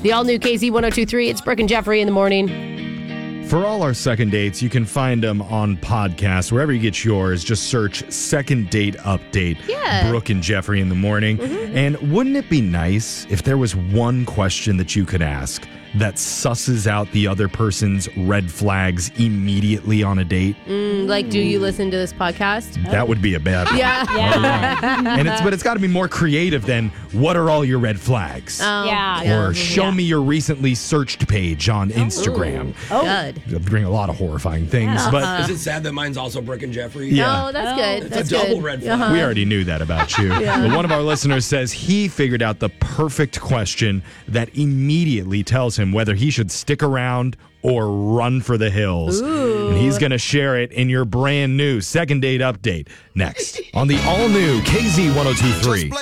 The all-new KZ1023. It's Brooke and Jeffrey in the morning. For all our second dates, you can find them on podcasts. Wherever you get yours, just search Second Date Update. Yeah. Brooke and Jeffrey in the morning. Mm-hmm. And wouldn't it be nice if there was one question that you could ask that susses out the other person's red flags immediately on a date? Like, do you listen to this podcast? That would be a bad one. Yeah. But it's got to be more creative than what are all your red flags? Or show me your recently searched page on Instagram. Good. It'll bring a lot of horrifying things, but Is it sad that mine's also Brooke and Jeffrey? Yeah. Oh, that's good. It's That's a double good. red flag. we already knew that about you. But one of our listeners says he figured out the perfect question that immediately tells him whether he should stick around or run for the hills. And he's going to share it in your brand new Second Date Update next on the all-new KZ1023.